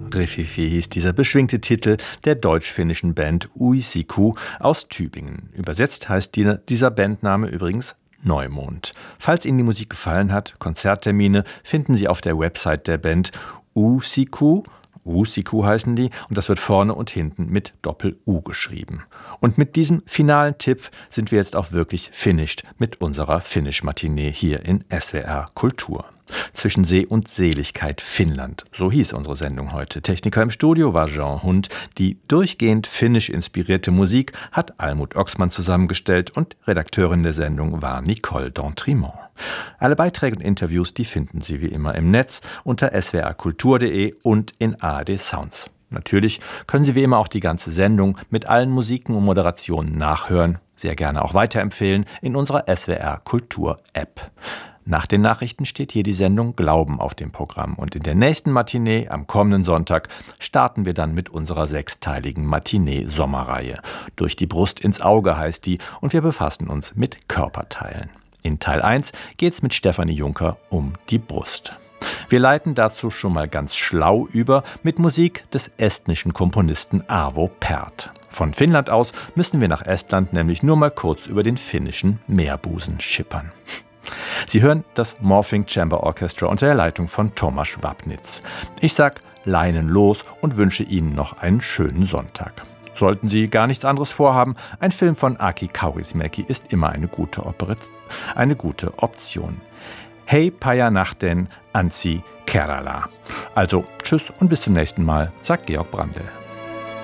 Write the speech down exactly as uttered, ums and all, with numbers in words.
Rififi hieß dieser beschwingte Titel der deutsch-finnischen Band Uisiku aus Tübingen. Übersetzt heißt die, dieser Bandname übrigens Neumond. Falls Ihnen die Musik gefallen hat, Konzerttermine finden Sie auf der Website der Band Uisiku. Uisiku heißen die und das wird vorne und hinten mit Doppel-U geschrieben. Und mit diesem finalen Tipp sind wir jetzt auch wirklich finished mit unserer Finnish-Matinee hier in S W R Kultur. Zwischen See und Seligkeit Finnland, so hieß unsere Sendung heute. Techniker im Studio war Jean Hund. Die durchgehend finnisch inspirierte Musik hat Almut Oxmann zusammengestellt und Redakteurin der Sendung war Nicole D'Entremont. Alle Beiträge und Interviews, die finden Sie wie immer im Netz unter s w r kultur punkt d e und in A R D Sounds. Natürlich können Sie wie immer auch die ganze Sendung mit allen Musiken und Moderationen nachhören, sehr gerne auch weiterempfehlen in unserer S W R Kultur App. Nach den Nachrichten steht hier die Sendung Glauben auf dem Programm. Und in der nächsten Matinee am kommenden Sonntag starten wir dann mit unserer sechsteiligen Matinee-Sommerreihe. Durch die Brust ins Auge heißt die und wir befassen uns mit Körperteilen. In Teil eins geht's mit Stefanie Juncker um die Brust. Wir leiten dazu schon mal ganz schlau über mit Musik des estnischen Komponisten Arvo Pärt. Von Finnland aus müssen wir nach Estland nämlich nur mal kurz über den finnischen Meerbusen schippern. Sie hören das Morphing Chamber Orchestra unter der Leitung von Tomasz Wapnitz. Ich sag Leinen los und wünsche Ihnen noch einen schönen Sonntag. Sollten Sie gar nichts anderes vorhaben, ein Film von Aki Kaurismäki ist immer eine gute, Operat- eine gute Option. Hei Pajanahden Ansi Kerala. Also tschüss und bis zum nächsten Mal, sagt Georg Brandl.